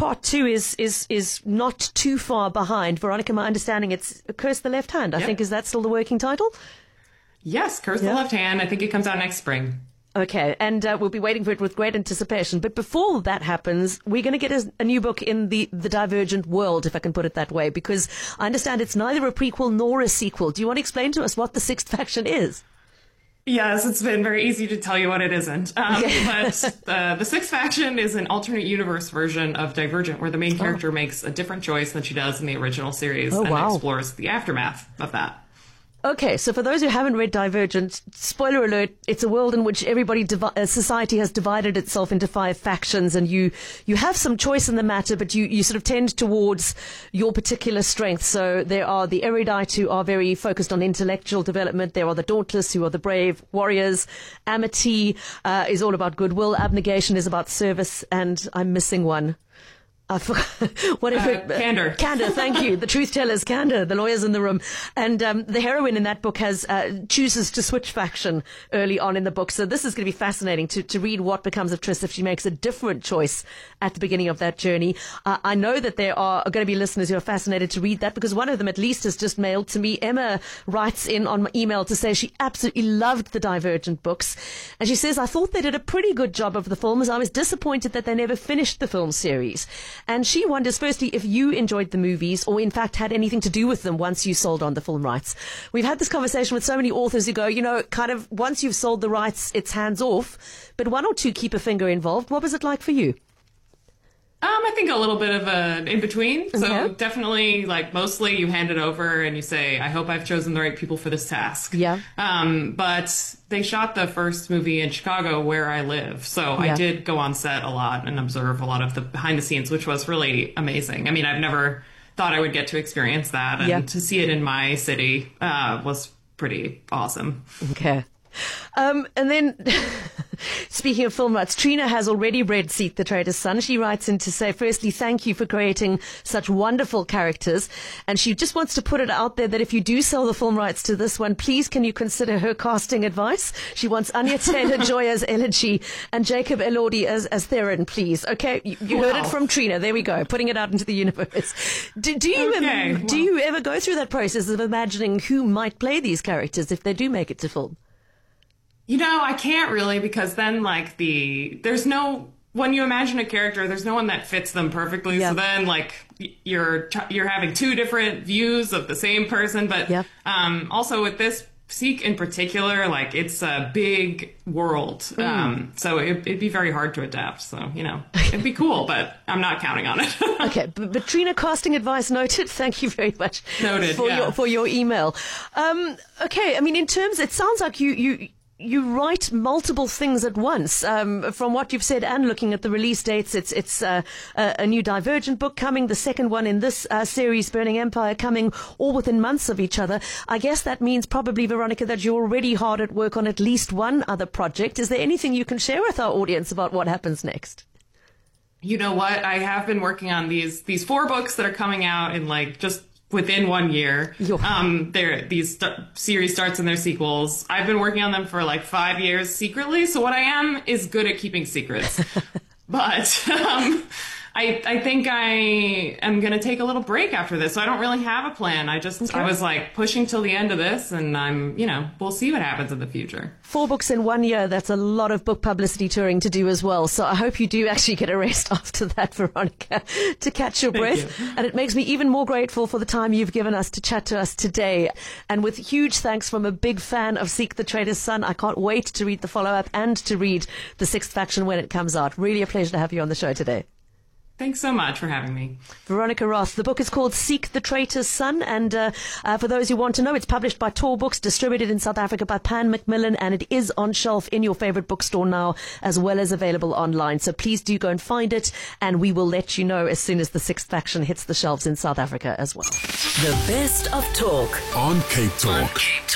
part 2 is not too far behind. Veronica, my understanding, it's Curse the Left Hand. I think, is that still the working title? Yes, Curse the Left Hand. I think it comes out next spring. Okay, and we'll be waiting for it with great anticipation. But before that happens, we're going to get a new book in the Divergent world, if I can put it that way, because I understand it's neither a prequel nor a sequel. Do you want to explain to us what The Sixth Faction is? Yes, it's been very easy to tell you what it isn't. But The Sixth Faction is an alternate universe version of Divergent, where the main character makes a different choice than she does in the original series and explores the aftermath of that. Okay, so for those who haven't read Divergent, spoiler alert, it's a world in which society has divided itself into 5 factions, and you have some choice in the matter, but you sort of tend towards your particular strength. So there are the erudite who are very focused on intellectual development. There are the dauntless who are the brave warriors. Amity is all about goodwill. Abnegation is about service, and I'm missing one. Candor. Candor, thank you. The truth tellers, Candor, the lawyers in the room. And the heroine in that book chooses to switch faction early on in the book. So this is going to be fascinating to read what becomes of Triss if she makes a different choice at the beginning of that journey. I know that there are going to be listeners who are fascinated to read that, because one of them at least has just mailed to me. Emma writes in on my email to say she absolutely loved the Divergent books. And she says, I thought they did a pretty good job of the films. I was disappointed that they never finished the film series. And she wonders, firstly, if you enjoyed the movies or, in fact, had anything to do with them once you sold on the film rights. We've had this conversation with so many authors who go, kind of once you've sold the rights, it's hands off, but one or two keep a finger involved. What was it like for you? I think a little bit of an in-between. So definitely, mostly you hand it over and you say, I hope I've chosen the right people for this task. Yeah. But they shot the first movie in Chicago, where I live. So I did go on set a lot and observe a lot of the behind the scenes, which was really amazing. I mean, I've never thought I would get to experience that. And to see it in my city was pretty awesome. Okay. And then, speaking of film rights, Trina has already read Seek the Traitor's Son. She writes in to say, firstly, thank you for creating such wonderful characters. And she just wants to put it out there that if you do sell the film rights to this one, please can you consider her casting advice? She wants Anya Taylor-Joy as Elegy and Jacob Elordi as Theron, please. Okay, you heard it from Trina. There we go, putting it out into the universe. Do you ever go through that process of imagining who might play these characters if they do make it to film? I can't really, because then there's no, when you imagine a character, there's no one that fits them perfectly. Yeah. So then you're having 2 different views of the same person. But also with this Seek in particular, it's a big world. So it'd be very hard to adapt. So, it'd be cool, but I'm not counting on it. Okay. But Trina, casting advice noted. Thank you very much. Noted, for your email. Okay. I mean, in terms, it sounds like you write multiple things at once. From what you've said and looking at the release dates, it's a new Divergent book coming, the second one in this series, Burning Empire, coming all within months of each other. I guess that means probably, Veronica, that you're already hard at work on at least one other project. Is there anything you can share with our audience about what happens next? You know what? I have been working on these 4 books that are coming out in just within 1 year. These series starts and their sequels. I've been working on them for 5 years secretly. So what I am is good at keeping secrets. But I think I am going to take a little break after this. So I don't really have a plan. I was pushing till the end of this, and we'll see what happens in the future. 4 books in 1 year. That's a lot of book publicity touring to do as well. So I hope you do actually get a rest after that, Veronica, to catch your breath. And it makes me even more grateful for the time you've given us to chat to us today. And with huge thanks from a big fan of Seek the Traitor's Son, I can't wait to read the follow-up and to read The Sixth Faction when it comes out. Really a pleasure to have you on the show today. Thanks so much for having me. Veronica Roth. The book is called Seek the Traitor's Son, and for those who want to know, it's published by Tor Books, distributed in South Africa by Pan Macmillan, and it is on shelf in your favorite bookstore now, as well as available online. So please do go and find it, and we will let you know as soon as The Sixth Faction hits the shelves in South Africa as well. The best of talk on Cape Talk.